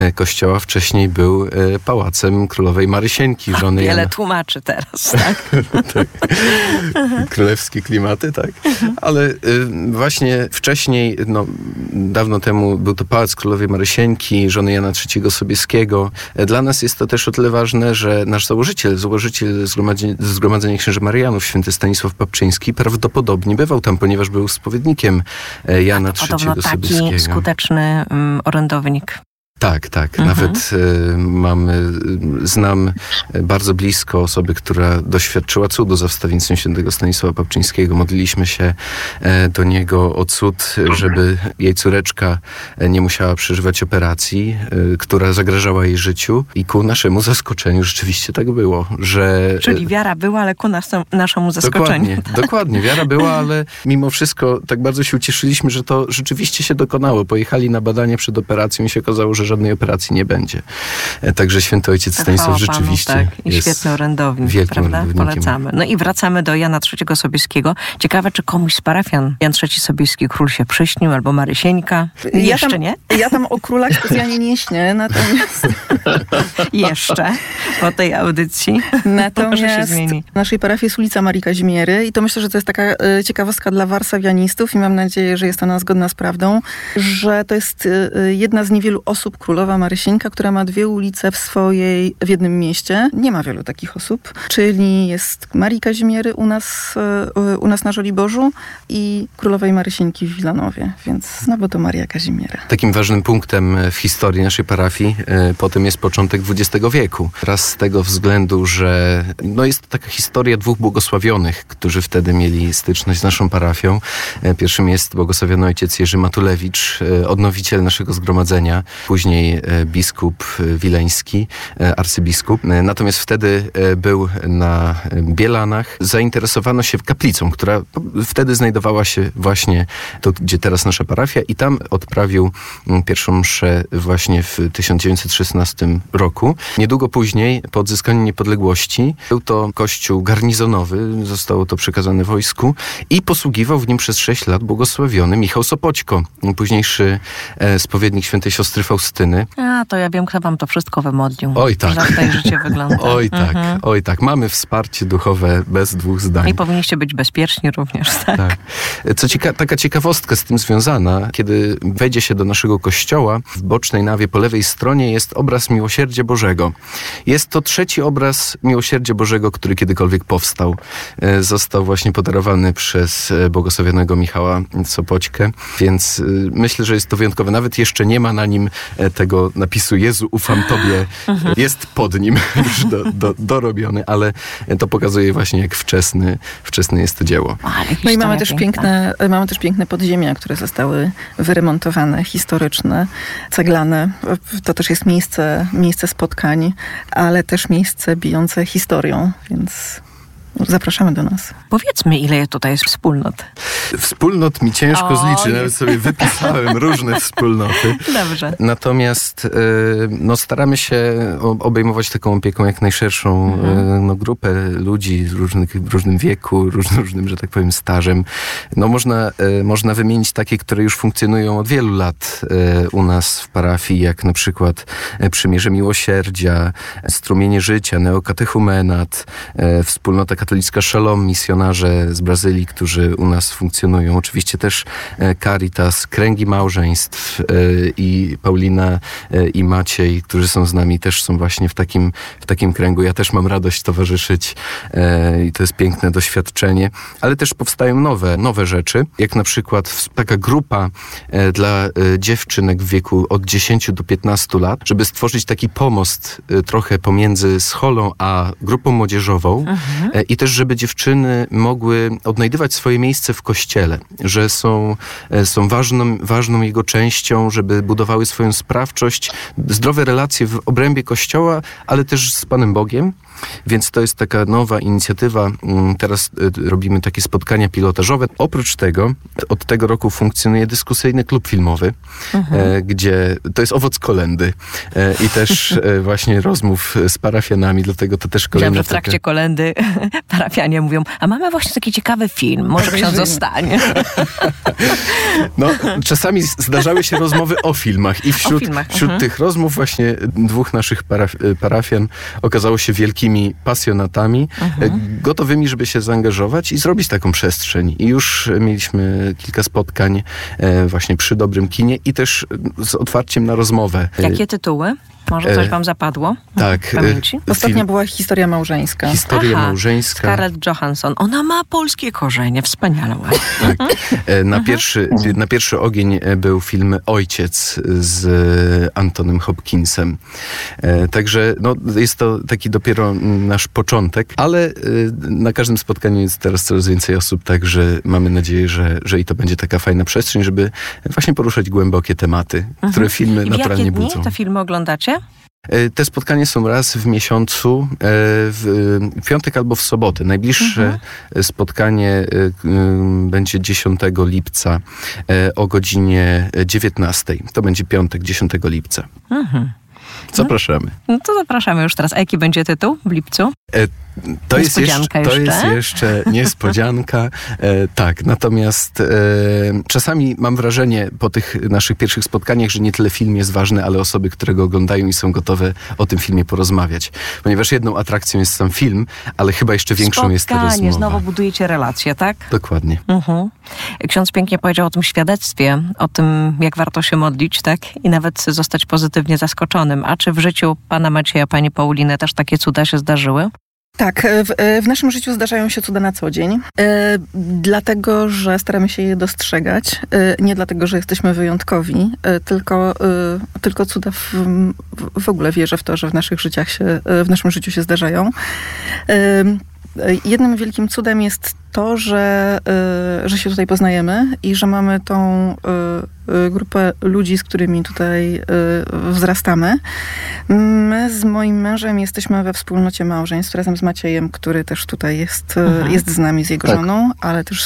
kościoła wcześniej był pałacem królowej Marysieńki, żony Wiele Jana. tłumaczy teraz, tak? Tak. Królewskie klimaty, tak. Ale właśnie wcześniej, dawno temu był to pałac królowej Marysieńki, żony Jana III Sobieskiego. Dla nas jest to też o tyle ważne, że nasz założyciel Zgromadzenia Księży Marianów, święty Stanisław Papczyński, prawdopodobnie bywał tam, ponieważ był spowiednikiem Jana III Podobno Sobieskiego. taki skuteczny orędownik. Tak. Nawet znam bardzo blisko osobę, która doświadczyła cudu za wstawiennictwem świętego Stanisława Papczyńskiego. Modliliśmy się do niego o cud, żeby jej córeczka nie musiała przeżywać operacji, która zagrażała jej życiu. I ku naszemu zaskoczeniu rzeczywiście tak było, że... Czyli wiara była, ale ku naszemu zaskoczeniu. Dokładnie. Wiara była, ale mimo wszystko tak bardzo się ucieszyliśmy, że to rzeczywiście się dokonało. Pojechali na badania przed operacją i się okazało, że żadnej operacji nie będzie. Także święty ojciec Stanisław rzeczywiście Panu, tak. I jest świetny orędownik, prawda? Polecamy. No i wracamy do Jana III Sobieskiego. Ciekawe, czy komuś z parafian Jan III Sobieski król się przyśnił, albo Marysieńka? Jeszcze nie? Ja tam o królach specjalnie nie śnię, natomiast... Jeszcze po tej audycji. Natomiast w naszej parafii jest ulica Marii Kazimiery i to myślę, że to jest taka ciekawostka dla warszawianistów i mam nadzieję, że jest ona zgodna z prawdą, że to jest jedna z niewielu osób, królowa Marysieńka, która ma 2 ulice w jednym mieście. Nie ma wielu takich osób, czyli jest Marii Kazimiery u nas na Żoliborzu i królowej Marysieńki w Wilanowie, więc znowu to Maria Kazimiera. Takim ważnym punktem w historii naszej parafii potem jest początek XX wieku. Raz z tego względu, że jest to taka historia 2 błogosławionych, którzy wtedy mieli styczność z naszą parafią. Pierwszym jest błogosławiony ojciec Jerzy Matulewicz, odnowiciel naszego zgromadzenia, później biskup wileński, arcybiskup. Natomiast wtedy był na Bielanach. Zainteresowano się kaplicą, która wtedy znajdowała się właśnie tu, gdzie teraz nasza parafia i tam odprawił pierwszą mszę właśnie w 1916 roku. Niedługo później, po odzyskaniu niepodległości, był to kościół garnizonowy, zostało to przekazane wojsku i posługiwał w nim przez 6 lat błogosławiony Michał Sopoćko, późniejszy spowiednik świętej siostry Faustyny. To ja wiem, kto wam to wszystko wymodlił. Oj tak. Jak tutaj życie wygląda. Oj tak. Mamy wsparcie duchowe bez 2 zdań. I powinniście być bezpieczni również, tak? Taka ciekawostka z tym związana, kiedy wejdzie się do naszego kościoła, w bocznej nawie po lewej stronie jest obraz Miłosierdzia Bożego. Jest to 3. obraz Miłosierdzia Bożego, który kiedykolwiek powstał. Został właśnie podarowany przez błogosławionego Michała Sopoćkę, więc myślę, że jest to wyjątkowe. Nawet jeszcze nie ma na nim tego napisu Jezu, ufam Tobie. Jest pod nim już dorobiony, ale to pokazuje właśnie, jak wczesne jest to dzieło. No i mamy też piękne podziemia, które zostały wyremontowane, historyczne, ceglane. To też jest miejsce spotkań, ale też miejsce bijące historią, więc zapraszamy do nas. Powiedzmy, ile tutaj jest wspólnot. Wspólnot mi ciężko zliczyć. Nawet sobie wypisałem różne wspólnoty. Dobrze. Natomiast staramy się obejmować taką opieką jak najszerszą grupę ludzi w różnym wieku, różnym, że tak powiem, stażem. Można wymienić takie, które już funkcjonują od wielu lat u nas w parafii, jak na przykład Przymierze Miłosierdzia, Strumienie Życia, Neokatechumenat, Wspólnota Katolicka Shalom, misjonarze z Brazylii, którzy u nas funkcjonują. Oczywiście też Caritas, Kręgi Małżeństw i Paulina i Maciej, którzy są z nami, też są właśnie w takim kręgu. Ja też mam radość towarzyszyć i to jest piękne doświadczenie. Ale też powstają nowe rzeczy, jak na przykład taka grupa dla dziewczynek w wieku od 10 do 15 lat, żeby stworzyć taki pomost trochę pomiędzy scholą a grupą młodzieżową i też, żeby dziewczyny mogły odnajdywać swoje miejsce w Kościele, że są ważną jego częścią, żeby budowały swoją sprawczość, zdrowe relacje w obrębie Kościoła, ale też z Panem Bogiem. Więc to jest taka nowa inicjatywa. Teraz robimy takie spotkania pilotażowe. Oprócz tego od tego roku funkcjonuje dyskusyjny klub filmowy, gdzie to jest owoc kolędy i też właśnie rozmów z parafianami, dlatego to też kolejna... Wiem, że w trakcie kolendy parafianie mówią, a mamy właśnie taki ciekawy film, może ksiądz zostanie. No, czasami zdarzały się rozmowy o filmach i wśród tych rozmów właśnie dwóch naszych parafian okazało się wielkimi pasjonatami, gotowymi, żeby się zaangażować i zrobić taką przestrzeń. I już mieliśmy kilka spotkań właśnie przy dobrym kinie i też z otwarciem na rozmowę. Jakie tytuły? Może coś wam zapadło? Tak. W pamięci? Ostatnia była Historia małżeńska. Historia małżeńska. Scarlett Johansson. Ona ma polskie korzenie. Wspaniale. Tak. Na pierwszy ogień był film Ojciec z Antonym Hopkinsem. Także jest to taki dopiero nasz początek, ale na każdym spotkaniu jest teraz coraz więcej osób, także mamy nadzieję, że i to będzie taka fajna przestrzeń, żeby właśnie poruszać głębokie tematy, które filmy naturalnie budzą. W jakie dni te filmy oglądacie? Te spotkania są raz w miesiącu, w piątek albo w sobotę. Najbliższe spotkanie będzie 10 lipca o godzinie 19. To będzie piątek, 10 lipca. Zapraszamy. No to zapraszamy już teraz. A jaki będzie tytuł w lipcu? To jest jeszcze niespodzianka. Tak, natomiast czasami mam wrażenie po tych naszych pierwszych spotkaniach, że nie tyle film jest ważny, ale osoby, które go oglądają i są gotowe o tym filmie porozmawiać. Ponieważ jedną atrakcją jest sam film, ale chyba jeszcze większą jest ta rozmowa. Znowu budujecie relacje, tak? Dokładnie. Ksiądz pięknie powiedział o tym świadectwie, o tym, jak warto się modlić, tak? I nawet zostać pozytywnie zaskoczonym. A czy w życiu pana Macieja, pani Pauliny też takie cuda się zdarzyły? Tak, w naszym życiu zdarzają się cuda na co dzień, dlatego, że staramy się je dostrzegać, nie dlatego, że jesteśmy wyjątkowi, tylko cuda w ogóle wierzę w to, że w naszym życiu się zdarzają. Jednym wielkim cudem jest to, że się tutaj poznajemy i że mamy tą grupę ludzi, z którymi tutaj wzrastamy. My z moim mężem jesteśmy we wspólnocie małżeństw razem z Maciejem, który też tutaj jest z nami, z jego żoną, ale też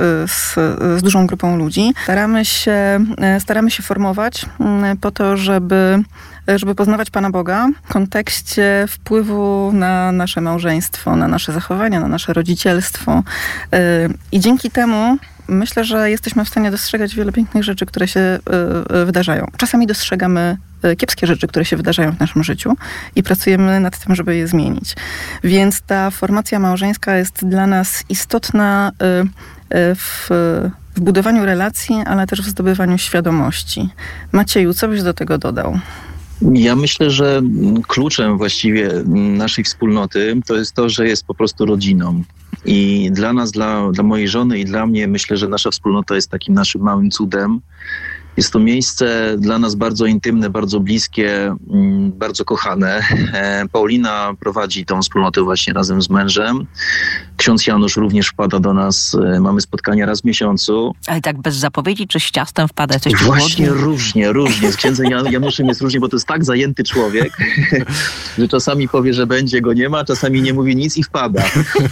z dużą grupą ludzi. Staramy się formować po to, żeby poznawać Pana Boga w kontekście wpływu na nasze małżeństwo, na nasze zachowania, na nasze rodzicielstwo. I dzięki temu myślę, że jesteśmy w stanie dostrzegać wiele pięknych rzeczy, które się wydarzają. Czasami dostrzegamy kiepskie rzeczy, które się wydarzają w naszym życiu i pracujemy nad tym, żeby je zmienić. Więc ta formacja małżeńska jest dla nas istotna w budowaniu relacji, ale też w zdobywaniu świadomości. Macieju, co byś do tego dodał? Ja myślę, że kluczem właściwie naszej wspólnoty to jest to, że jest po prostu rodziną. I dla nas, dla mojej żony i dla mnie, myślę, że nasza wspólnota jest takim naszym małym cudem. Jest to miejsce dla nas bardzo intymne, bardzo bliskie, bardzo kochane. Paulina prowadzi tą wspólnotę właśnie razem z mężem. Ksiądz Janusz również wpada do nas. Mamy spotkania raz w miesiącu. Ale tak bez zapowiedzi, czy z ciastem wpada? Właśnie różnie. Z księdzem Januszem jest różnie, bo to jest tak zajęty człowiek, że czasami powie, że będzie, go nie ma, czasami nie mówi nic i wpada.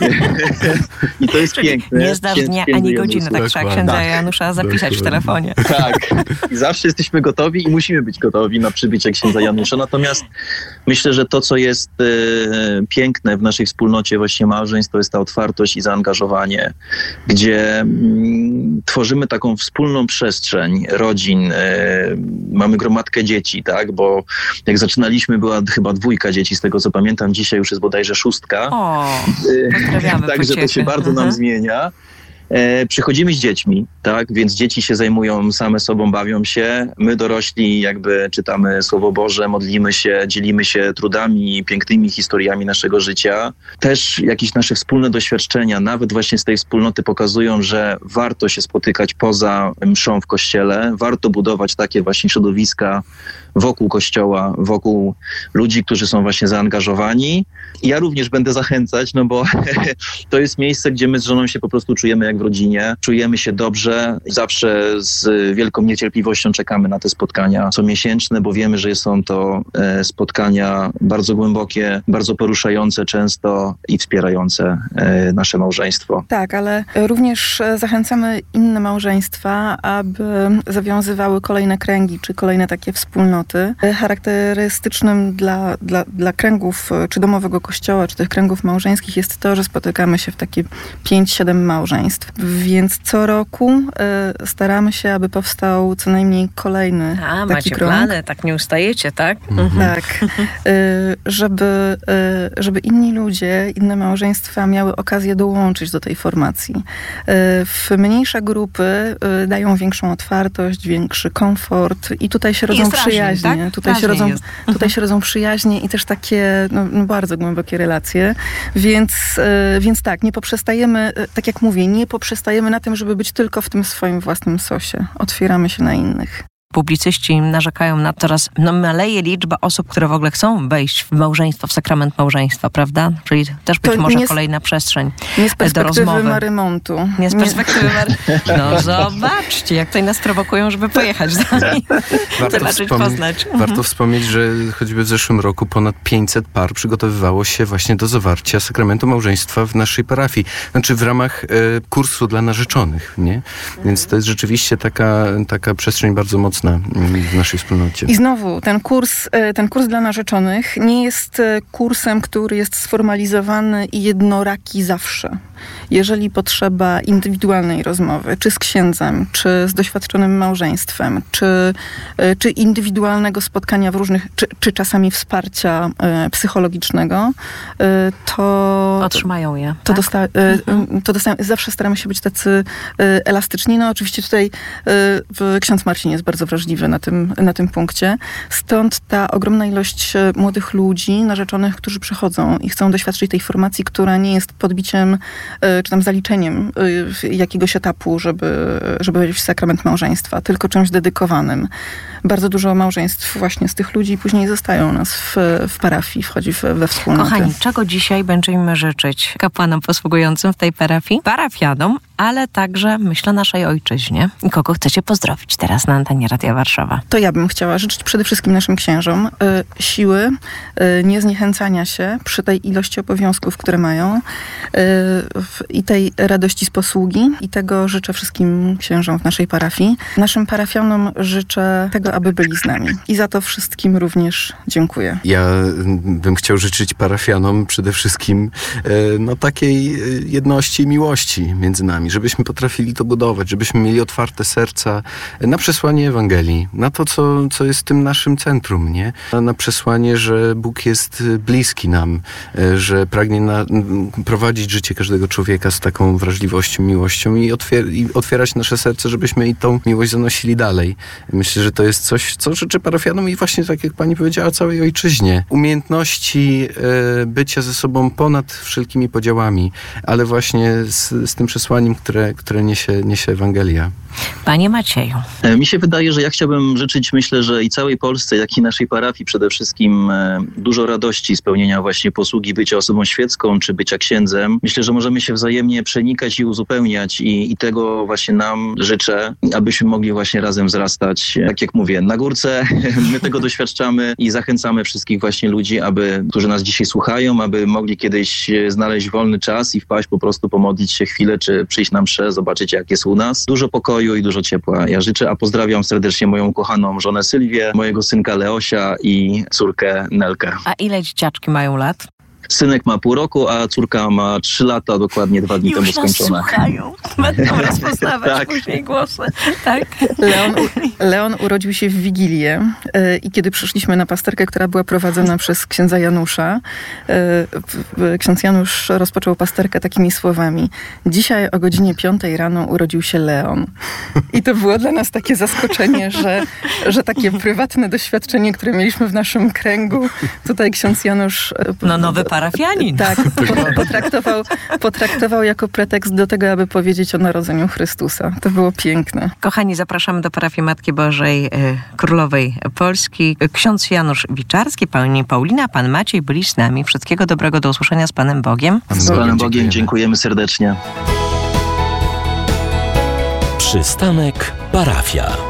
I to jest piękne. Nie zdasz dnia ani godziny, tak trzeba księdza Janusza zapisać w telefonie. Tak. I zawsze jesteśmy gotowi i musimy być gotowi na przybycie księdza Janusza. Natomiast myślę, że to, co jest piękne w naszej wspólnocie właśnie małżeństw, to jest ta otwartość i zaangażowanie, gdzie tworzymy taką wspólną przestrzeń rodzin. Mamy gromadkę dzieci, tak? Bo jak zaczynaliśmy, była chyba 2 dzieci, z tego co pamiętam. Dzisiaj już jest bodajże 6. Pozdrawiamy. Także to się bardzo nam zmienia. Przychodzimy z dziećmi, tak? Więc dzieci się zajmują same sobą, bawią się. My dorośli jakby czytamy Słowo Boże, modlimy się, dzielimy się trudami, pięknymi historiami naszego życia. Też jakieś nasze wspólne doświadczenia, nawet właśnie z tej wspólnoty pokazują, że warto się spotykać poza mszą w kościele. Warto budować takie właśnie środowiska wokół Kościoła, wokół ludzi, którzy są właśnie zaangażowani. I ja również będę zachęcać, no bo to jest miejsce, gdzie my z żoną się po prostu czujemy jak w rodzinie, czujemy się dobrze. Zawsze z wielką niecierpliwością czekamy na te spotkania comiesięczne, bo wiemy, że są to spotkania bardzo głębokie, bardzo poruszające często i wspierające nasze małżeństwo. Tak, ale również zachęcamy inne małżeństwa, aby zawiązywały kolejne kręgi, czy kolejne takie wspólnoty. Charakterystycznym dla kręgów, czy domowego kościoła, czy tych kręgów małżeńskich jest to, że spotykamy się w takie 5-7 małżeństw. Więc co roku staramy się, aby powstał co najmniej kolejny taki macie krąg. plany, tak nie ustajecie, tak? Tak. Żeby inni ludzie, inne małżeństwa miały okazję dołączyć do tej formacji. W mniejsze grupy dają większą otwartość, większy komfort i tutaj się rodzą przyjaźnie. Tak? Tutaj się rodzą przyjaźnie i też takie bardzo głębokie relacje. Więc tak, nie poprzestajemy, tak jak mówię, nie poprzestajemy na tym, żeby być tylko w tym swoim własnym sosie. Otwieramy się na innych. Publicyści narzekają na coraz maleje liczba osób, które w ogóle chcą wejść w małżeństwo, w sakrament małżeństwa, prawda? Czyli też być może kolejna przestrzeń nie z perspektywy do rozmowy. Marymontu. Nie z perspektywy No zobaczcie, jak tutaj nas prowokują, żeby pojechać z nami. Zobaczyć, poznać. Warto wspomnieć, że choćby w zeszłym roku ponad 500 par przygotowywało się właśnie do zawarcia sakramentu małżeństwa w naszej parafii. Znaczy w ramach kursu dla narzeczonych, nie? Więc to jest rzeczywiście taka przestrzeń bardzo mocna w naszej wspólnocie. I znowu, ten kurs dla narzeczonych nie jest kursem, który jest sformalizowany i jednoraki zawsze. Jeżeli potrzeba indywidualnej rozmowy, czy z księdzem, czy z doświadczonym małżeństwem, czy indywidualnego spotkania w różnych, czy czasami wsparcia psychologicznego, to otrzymają je. To zawsze staramy się być tacy elastyczni. No oczywiście tutaj ksiądz Marcin jest bardzo wrażliwy na tym punkcie. Stąd ta ogromna ilość młodych ludzi, narzeczonych, którzy przychodzą i chcą doświadczyć tej formacji, która nie jest podbiciem czy tam zaliczeniem jakiegoś etapu, żeby wejść w sakrament małżeństwa, tylko czymś dedykowanym. Bardzo dużo małżeństw właśnie z tych ludzi później zostają u nas w parafii, wchodzi we wspólnotę. Kochani, czego dzisiaj będziemy życzyć kapłanom posługującym w tej parafii, parafianom, ale także, myślę, naszej ojczyźnie. I kogo chcecie pozdrowić teraz na antenie Radia Warszawa? To ja bym chciała życzyć przede wszystkim naszym księżom siły, niezniechęcania się przy tej ilości obowiązków, które mają i tej radości z posługi. I tego życzę wszystkim księżom w naszej parafii. Naszym parafianom życzę tego, aby byli z nami. I za to wszystkim również dziękuję. Ja bym chciał życzyć parafianom przede wszystkim takiej jedności i miłości między nami, żebyśmy potrafili to budować, żebyśmy mieli otwarte serca na przesłanie Ewangelii, na to, co jest tym naszym centrum, nie? Na przesłanie, że Bóg jest bliski nam, że pragnie prowadzić życie każdego człowieka z taką wrażliwością, miłością i otwierać nasze serce, żebyśmy i tą miłość zanosili dalej. Myślę, że to jest coś, co życzę parafianom i właśnie tak jak pani powiedziała, całej ojczyźnie. Umiejętności bycia ze sobą ponad wszelkimi podziałami, ale właśnie z tym przesłaniem, które niesie Ewangelia. Panie Macieju. Mi się wydaje, że ja chciałbym życzyć, myślę, że i całej Polsce, jak i naszej parafii przede wszystkim dużo radości spełnienia właśnie posługi bycia osobą świecką, czy bycia księdzem. Myślę, że możemy się wzajemnie przenikać i uzupełniać i tego właśnie nam życzę, abyśmy mogli właśnie razem wzrastać. Tak jak mówię, na górce my tego doświadczamy i zachęcamy wszystkich właśnie ludzi, którzy nas dzisiaj słuchają, aby mogli kiedyś znaleźć wolny czas i wpaść po prostu, pomodlić się chwilę, czy przyjść na mszę, zobaczyć jak jest u nas. Dużo pokoju i dużo ciepła. Ja życzę, a pozdrawiam serdecznie moją kochaną żonę Sylwię, mojego synka Leosia i córkę Nelkę. A ile dzieciaczki mają lat? Synek ma pół roku, a córka ma 3 lata, dokładnie 2 dni temu skończone. Słuchają. Będą rozpoznawać tak. Później głosy. Tak? Leon urodził się w Wigilię i kiedy przyszliśmy na pasterkę, która była prowadzona przez księdza Janusza, ksiądz Janusz rozpoczął pasterkę takimi słowami: dzisiaj o godzinie 5 rano urodził się Leon. I to było dla nas takie zaskoczenie, że takie prywatne doświadczenie, które mieliśmy w naszym kręgu, tutaj ksiądz Janusz nowy parafianin. Tak, potraktował jako pretekst do tego, aby powiedzieć o narodzeniu Chrystusa. To było piękne. Kochani, zapraszamy do parafii Matki Bożej Królowej Polski. Ksiądz Janusz Wiczarski, pani Paulina, pan Maciej byli z nami. Wszystkiego dobrego, do usłyszenia z Panem Bogiem. Z Panem Bogiem dziękujemy serdecznie. Przystanek Parafia.